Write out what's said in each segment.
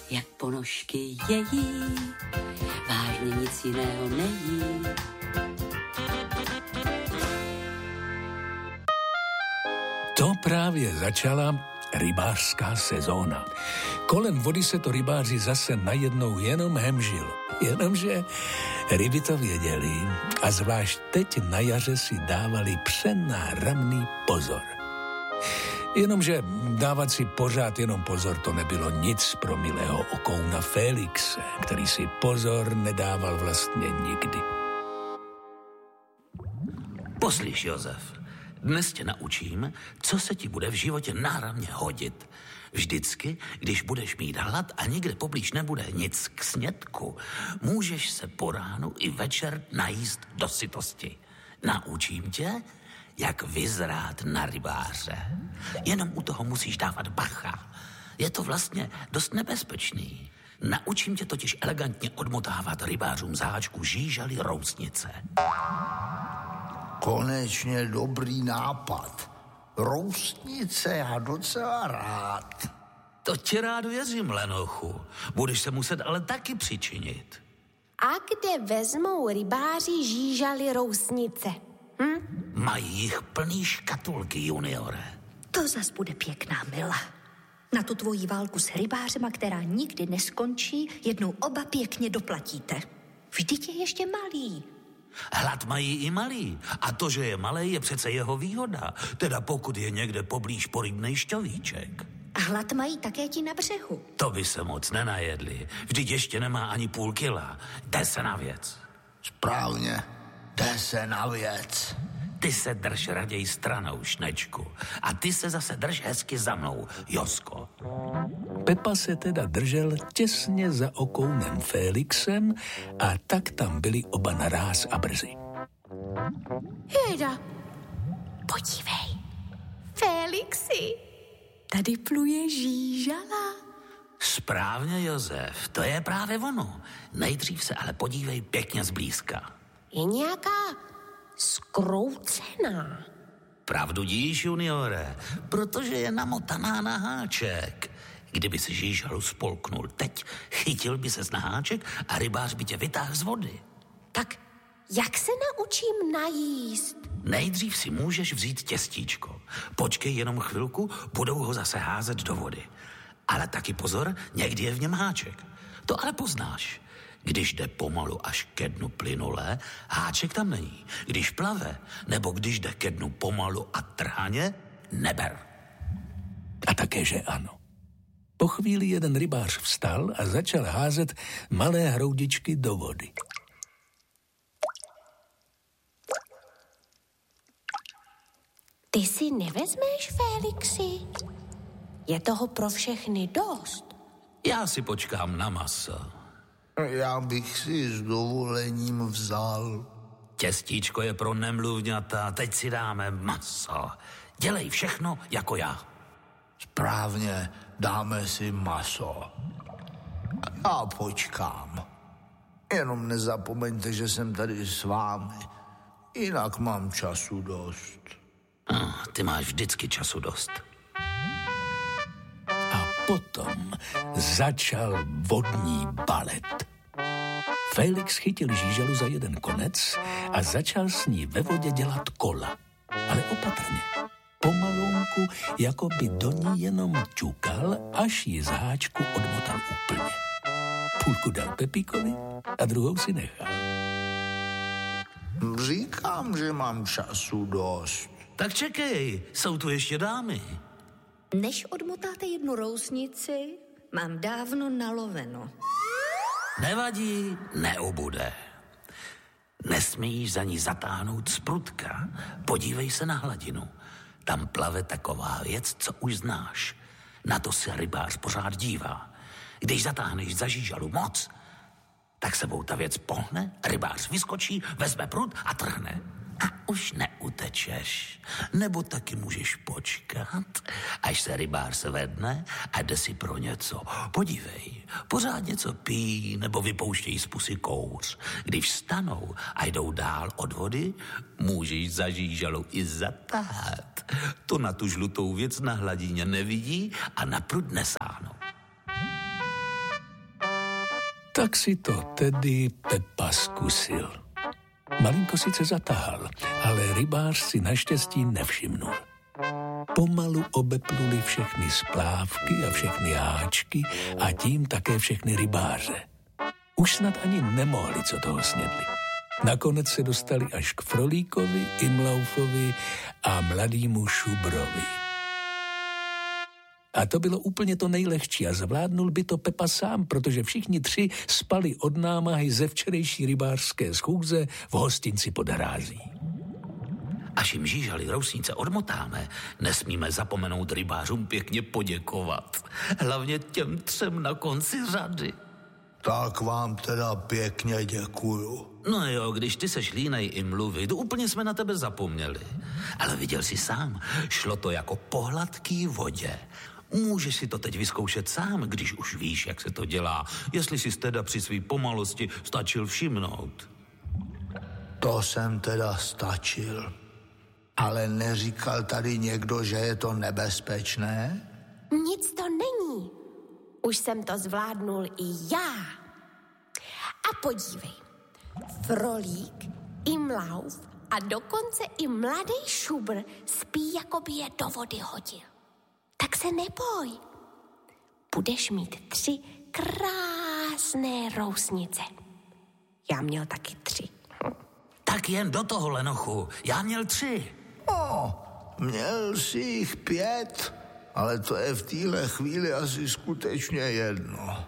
jak ponožky její, vážně nic jiného nejí. To právě začala rybářská sezóna. Kolem vody se to rybáři zase najednou jenom hemžilo. Jenomže ryby to věděli a zvlášť teď na jaře si dávali přenáramný pozor. Jenomže dávat si pořád jenom pozor to nebylo nic pro milého okouna Félixe, který si pozor nedával vlastně nikdy. Poslyš, Josef, dnes tě naučím, co se ti bude v životě náramně hodit. Vždycky, když budeš mít hlad a nikde poblíž nebude nic k snědku, můžeš se po ránu i večer najíst do sytosti. Naučím tě, jak vyzrát na rybáře. Jenom u toho musíš dávat bacha. Je to vlastně dost nebezpečný. Naučím tě totiž elegantně odmotávat rybářům z háčku žížaly rousnice. Konečně dobrý nápad. Rousnice já docela rád. To ti rád věřím, Lenochu. Budeš se muset ale taky přičinit. A kde vezmou rybáři žížaly rousnice? Mají jich plný škatulky, juniore. To zas bude pěkná mila. Na tu tvoji válku s rybářema, která nikdy neskončí, jednou oba pěkně doplatíte. Vždyť je ještě malý. Hlad mají i malý. A to, že je malý, je přece jeho výhoda. Teda pokud je někde poblíž porybnej šťovíček. A hlad mají také ti na břehu. To by se moc nenajedli. Vždyť ještě nemá ani půl kila. Jde se na věc. Správně, jde se na věc. Ty se drž raději stranou, Šnečku. A ty se zase drž hezky za mnou, Josko. Pepa se teda držel těsně za okounem Félixem a tak tam byli oba naráz a brzy. Jejda, podívej, Félixi, tady pluje žížala. Správně, Josef, to je právě ono. Nejdřív se ale podívej pěkně zblízka. Je nějaká zkroucená. Pravdu díš, juniore, protože je namotaná na háček. Kdyby si žížalu spolknul teď, chytil by ses na háček a rybář by tě vytáhl z vody. Tak jak se naučím najíst? Nejdřív si můžeš vzít těstíčko. Počkej jenom chvilku, budou ho zase házet do vody. Ale taky pozor, někdy je v něm háček. To ale poznáš. Když jde pomalu až ke dnu plynule, háček tam není. Když plave, nebo když jde ke dnu pomalu a trhaně, neber. A také, že ano. Po chvíli jeden rybář vstal a začal házet malé hroudičky do vody. Ty si nevezmeš, Félixi? Je toho pro všechny dost. Já si počkám na maso. Já bych si s dovolením vzal. Těstíčko je pro nemluvňata, teď si dáme maso. Dělej všechno jako já. Správně, dáme si maso. A počkám. Jenom nezapomeňte, že jsem tady s vámi. Jinak mám času dost. Ty máš vždycky času dost. A potom začal vodní balet. Félix chytil žížalu za jeden konec a začal s ní ve vodě dělat kola. Ale opatrně. Pomalonku, jako by do ní jenom ťukal, až ji z háčku odmotal úplně. Půlku dal Pepíkovi a druhou si nechal. Říkám, že mám času dost. Tak čekej, jsou tu ještě dámy. Než odmotáte jednu rousnici, mám dávno naloveno. Nevadí, neubude. Nesmíš za ní zatáhnout z prutka. Podívej se na hladinu. Tam plave taková věc, co už znáš. Na to se rybář pořád dívá. Když zatáhneš za žížalu moc, tak sebou ta věc pohne, rybář vyskočí, vezme prut a trhne. A už neutečeš. Nebo taky můžeš počkat, až se rybář zvedne a jde si pro něco. Podívej, pořád něco pijí nebo vypouštějí z pusy kouř. Když vstanou a jdou dál od vody, můžeš za žížalu i zatáhat. To na tu žlutou věc na hladině nevidí a na prut nesáhnou. Tak si to tedy Pepa zkusil. Malinko sice zatahal, ale rybář si naštěstí nevšimnul. Pomalu obepluli všechny splávky a všechny háčky a tím také všechny rybáře. Už snad ani nemohli, co toho snědli. Nakonec se dostali až k Frolíkovi, Imlaufovi a mladýmu Šubrovi. A to bylo úplně to nejlehčí a zvládnul by to Pepa sám, protože všichni tři spali od námahy ze včerejší rybářské schůze v hostinci pod hrází. Až jim žížaly rousnice odmotáme, nesmíme zapomenout rybářům pěkně poděkovat. Hlavně těm 3 na konci řady. Tak vám teda pěkně děkuju. No jo, když ty seš línej i mluvit, úplně jsme na tebe zapomněli. Ale viděl jsi sám, šlo to jako po hladký vodě. Můžeš si to teď vyzkoušet sám, když už víš, jak se to dělá, jestli si teda při svý pomalosti stačil všimnout. To jsem teda stačil. Ale neříkal tady někdo, že je to nebezpečné? Nic to není. Už jsem to zvládnul i já. A podívej, Frolík, Imlauf a dokonce i mladý Šubr spí, jako by je do vody hodil. Tak se neboj. Budeš mít 3 krásné rousnice. Já měl taky 3. Tak jen do toho, Lenochu. Já měl 3. Měl jsi jich 5, ale to je v téhle chvíli asi skutečně jedno.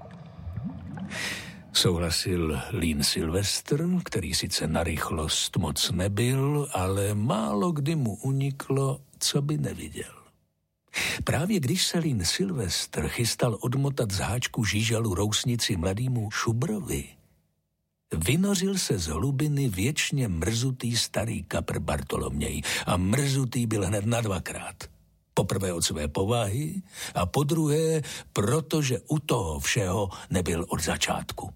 Souhlasil Lín Silvestr, který sice na rychlost moc nebyl, ale málo kdy mu uniklo, co by neviděl. Právě když se Lín Silvestr chystal odmotat z háčku žížalu rousnici mladýmu Šubrovi, vynořil se z hlubiny věčně mrzutý starý kapr Bartoloměj a mrzutý byl hned na 2krát. Poprvé od své povahy a podruhé, protože u toho všeho nebyl od začátku.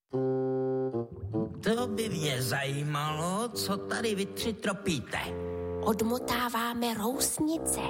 To by mě zajímalo, co tady vy 3 tropíte. Odmotáváme rousnice.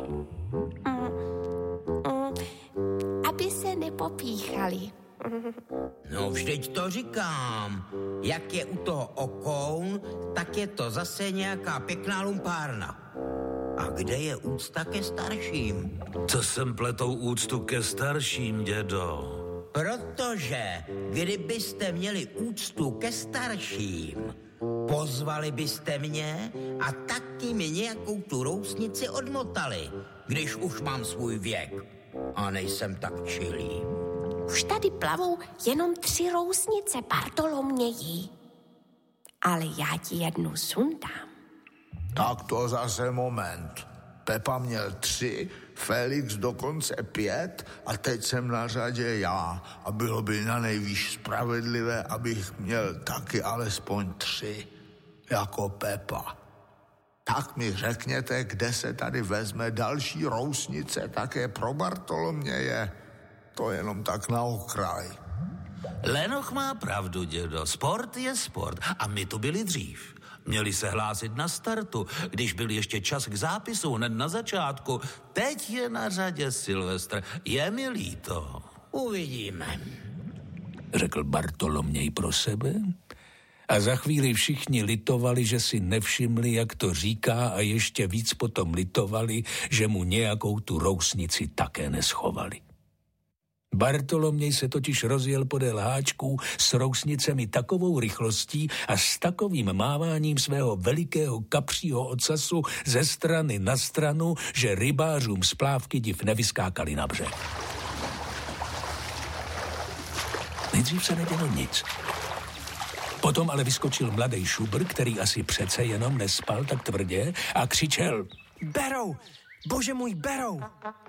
Aby se nepopíchali. No vždyť to říkám. Jak je u toho okoun, tak je to zase nějaká pěkná lumpárna. A kde je úcta ke starším? Co sem pletou úctu ke starším, dědo? Protože kdybyste měli úctu ke starším, pozvali byste mě a taky mi nějakou tu rousnici odmotali, když už mám svůj věk a nejsem tak čilý. Už tady plavou jenom 3 rousnice, Bartoloměji. Ale já ti jednu sundám. Tak to zase moment. Pepa měl 3, Felix dokonce 5 a teď jsem na řadě já. A bylo by na nejvýš spravedlivé, abych měl taky alespoň 3, jako Pepa. Tak mi řekněte, kde se tady vezme další rousnice také pro Bartoloměje. To jenom tak na okraj. Lenoch má pravdu, dědo. Sport je sport. A my tu byli dřív. Měli se hlásit na startu, když byl ještě čas k zápisu hned na začátku. Teď je na řadě Silvestr. Je mi líto. Uvidíme, řekl Bartoloměj pro sebe. A za chvíli všichni litovali, že si nevšimli, jak to říká, a ještě víc potom litovali, že mu nějakou tu rousnici také neschovali. Bartoloměj se totiž rozjel podél háčků s rousnicemi takovou rychlostí a s takovým máváním svého velikého kapřího ocasu ze strany na stranu, že rybářům splávky div nevyskákali na břeh. Nejdřív se nedělo nic. Potom ale vyskočil mladý Šubr, který asi přece jenom nespal tak tvrdě, a křičel: Berou! Bože můj, berou!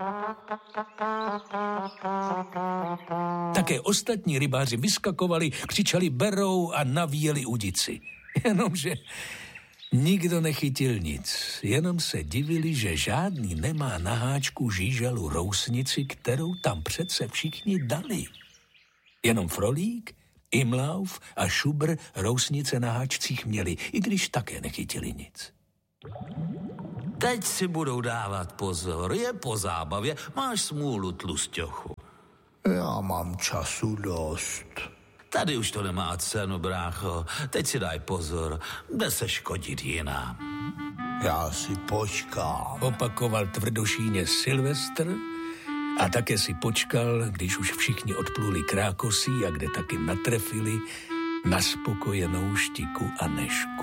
Také ostatní rybáři vyskakovali, křičeli berou a navíjeli udici. Jenomže nikdo nechytil nic, jenom se divili, že žádný nemá na háčku žížalu rousnici, kterou tam přece všichni dali. Jenom Frolík, Imlauf a Šubr rousnice na háčcích měli, i když také nechytili nic. Teď si budou dávat pozor, je po zábavě, máš smůlu, tlusťochu. Já mám času dost. Tady už to nemá cenu, brácho. Teď si daj pozor, jde se škodit jinam. Já si počkám. Opakoval tvrdošíně Silvestr a také si počkal, když už všichni odpluli k Rákosí a kde taky natrefili na spokojenou Štiku a Nežku.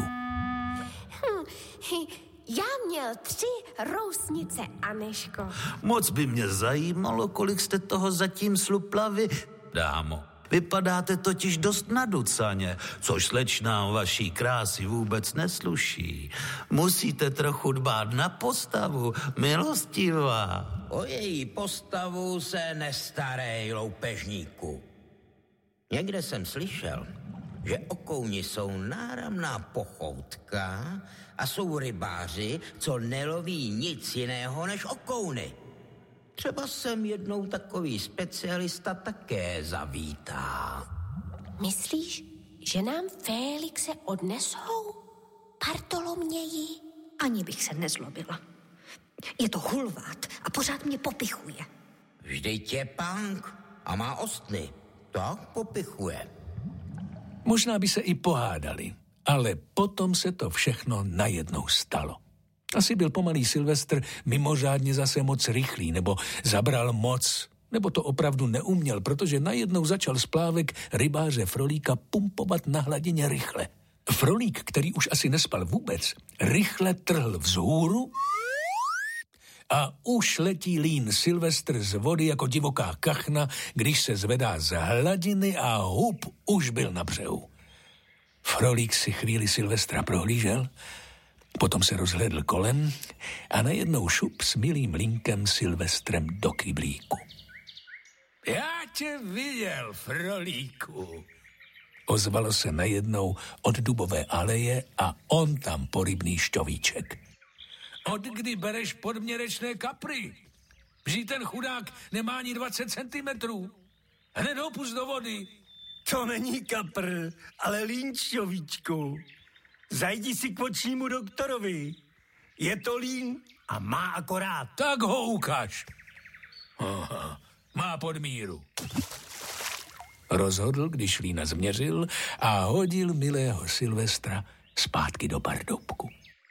Já měl 3 rousnice, Anežko. Moc by mě zajímalo, kolik jste toho zatím slupla vy, dámo. Vypadáte totiž dost naducaně, což slečnám vaší krásy vůbec nesluší. Musíte trochu dbát na postavu, milostivá. O její postavu se nestarej, loupežníku. Někde jsem slyšel, že okouni jsou náramná pochoutka a jsou rybáři, co neloví nic jiného než okouny. Třeba sem jednou takový specialista také zavítá. Myslíš, že nám Félixe odnesou, Bartoloměji? Ani bych se nezlobila. Je to hulvát a pořád mě popichuje. Vždyť je punk a má ostny. Tak popichuje. Možná by se i pohádali, ale potom se to všechno najednou stalo. Asi byl pomalý Silvestr mimořádně zase moc rychlý, nebo zabral moc, nebo to opravdu neuměl, protože najednou začal splávek rybáře Frolíka pumpovat na hladině rychle. Frolík, který už asi nespal vůbec, rychle trhl vzhůru a už letí lín Silvestr z vody jako divoká kachna, když se zvedá z hladiny a hup, už byl na břehu. Frolík si chvíli Silvestra prohlížel, potom se rozhlédl kolem a najednou šup s milým linkem Silvestrem do kyblíku. Já tě viděl, Frolíku, ozvalo se najednou od dubové aleje a on tam porybný šťovíček. Od kdy bereš podměrečné kapry? Vždy ten chudák nemá ani 20 centimetrů. Hned ho pust do vody. To není kapr, ale lín, šťovíčku. Zajdi si k očnímu doktorovi. Je to lín a má akorát. Tak ho ukaž. Aha, má podmíru. Rozhodl, když lína změřil a hodil milého Silvestra zpátky do bardoubku.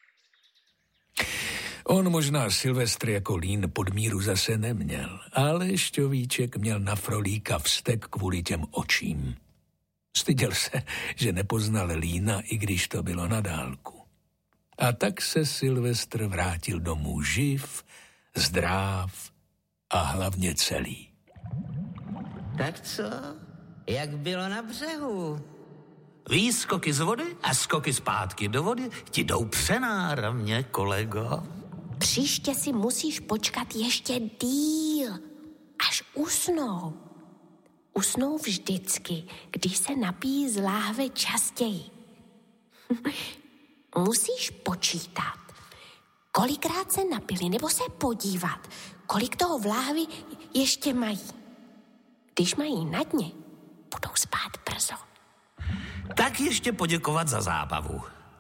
On možná Silvestr jako lín podmíru zase neměl, ale šťovíček měl na Frolíka vztek kvůli těm očím. Styděl se, že nepoznal lína, i když to bylo na dálku. A tak se Silvestr vrátil domů živ, zdráv a hlavně celý. Tak co? Jak bylo na břehu? Výskoky z vody a skoky zpátky do vody ti jdou přenáramně, kolego. Příště si musíš počkat ještě díl, až usnou. Usnou vždycky, když se napijí z láhve častěji. Musíš počítat, kolikrát se napili, nebo se podívat, kolik toho v láhvi ještě mají. Když mají na dně, budou spát brzo. Tak ještě poděkovat za zábavu.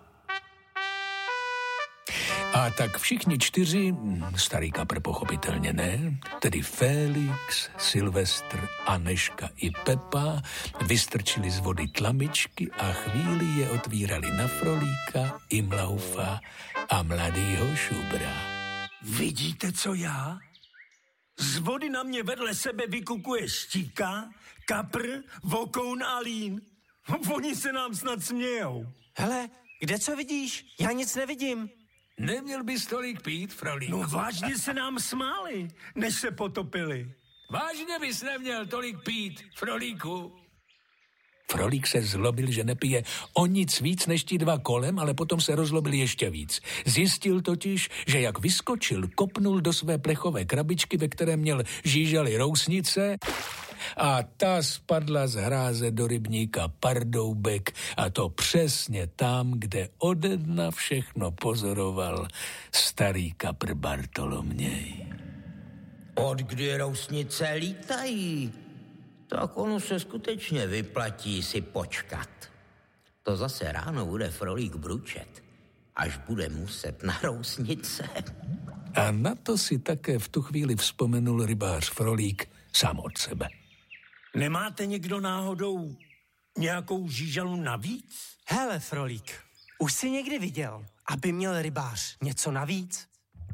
A tak všichni 4, starý kapr pochopitelně ne, tedy Félix, Silvestr, Anežka i Pepa, vystrčili z vody tlamičky a chvíli je otvírali na Frolíka, Imlaufa a mladýho Šubra. Vidíte, co já? Z vody na mě vedle sebe vykukuje Štíka, kapr, vokoun a lín. Oni se nám snad smějou. Hele, kde co vidíš? Já nic nevidím. Neměl bys tolik pít, Frolíku. No vážně se nám smáli, než se potopili. Vážně bys neměl tolik pít, Frolíku. Frolík se zlobil, že nepije o nic víc než ti 2 kolem, ale potom se rozlobil ještě víc. Zjistil totiž, že jak vyskočil, kopnul do své plechové krabičky, ve které měl žížaly rousnice, a ta spadla z hráze do rybníka Pardoubek, a to přesně tam, kde ode dna všechno pozoroval starý kapr Bartoloměj. Od kdy rousnice lítají, tak ono se skutečně vyplatí si počkat. To zase ráno bude Frolík bručet, až bude muset na rousnice. A na to si také v tu chvíli vzpomenul rybář Frolík sám od sebe. Nemáte někdo náhodou nějakou žížalu navíc? Hele, Frolík, už jsi někdy viděl, aby měl rybář něco navíc?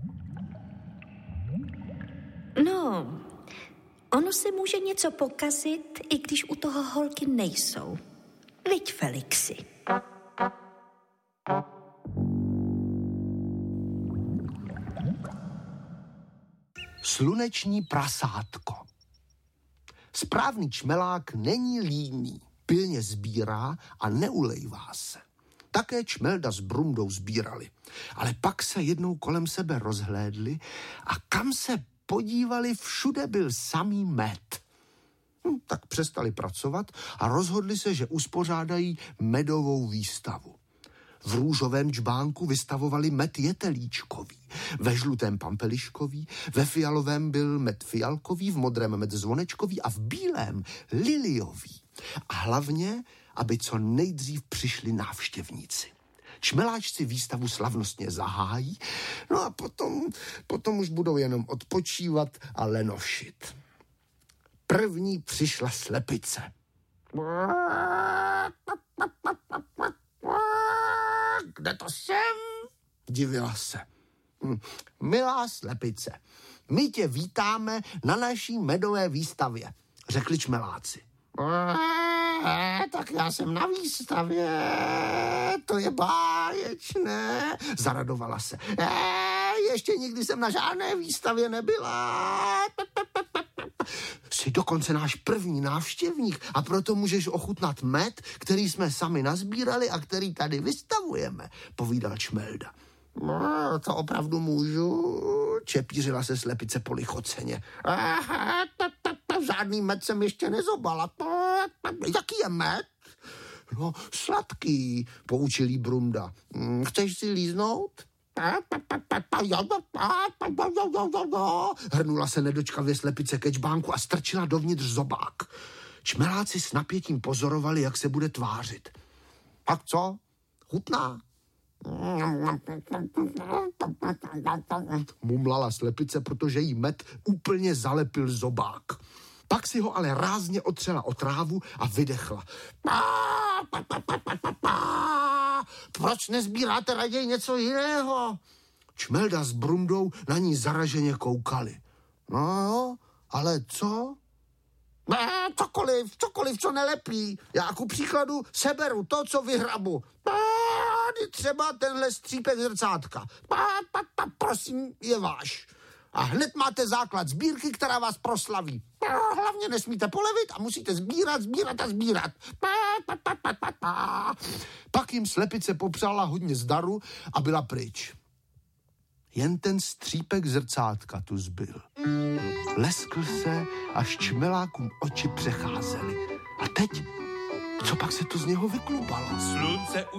No, ono se může něco pokazit, i když u toho holky nejsou. Viď, Felixi? Sluneční prasátko. Správný čmelák není líný, pilně sbírá a neulejvá se. Také Čmelda s Brundou sbírali, ale pak se jednou kolem sebe rozhlédli a kam se podívali, všude byl samý med. Tak přestali pracovat a rozhodli se, že uspořádají medovou výstavu. V růžovém džbánku vystavovali med jetelíčkový, ve žlutém pampeliškový, ve fialovém byl med fialkový, v modrém med zvonečkový a v bílém liliový. A hlavně, aby co nejdřív přišli návštěvníci. Čmeláčci výstavu slavnostně zahájí, no a potom už budou jenom odpočívat a lenošit. První přišla slepice. Kde to jsem? Divila se. Milá slepice, my tě vítáme na naší medové výstavě, řekli čmeláci. Tak já jsem na výstavě, to je báječné, zaradovala se. Ještě nikdy jsem na žádné výstavě nebyla. Jsi dokonce náš první návštěvník a proto můžeš ochutnat med, který jsme sami nazbírali a který tady vystavujeme, povídal Čmelda. No, to opravdu můžu, čepířila se slepice polichoceně. Žádný med jsem ještě nezobala. Jaký je med? No, sladký, poučil jí Brunda. Chceš si líznout? Hrnula se nedočkavě slepice ke džbánku a strčila dovnitř zobák. Čmeláci s napětím pozorovali, jak se bude tvářit. Tak co? Chutná? Mumlala slepice, protože jí med úplně zalepil zobák. Pak si ho ale rázně otřela o trávu a vydechla. Proč nezbíráte raději něco jiného? Čmelda s Brundou na ní zaraženě koukali. No, ale co? Cokoliv, co nelepí. Já ku příkladu seberu to, co vyhrabu. Třeba tenhle střípek zrcátka. Prosím, je váš. A hned máte základ sbírky, která vás proslaví. Hlavně nesmíte polevit a musíte sbírat. Pak jim slepice popřála hodně zdaru a byla pryč. Jen ten střípek zrcátka tu zbyl. Leskl se, až čmelákům oči přecházely. A teď, co pak se to z něho vyklubalo? Slunce už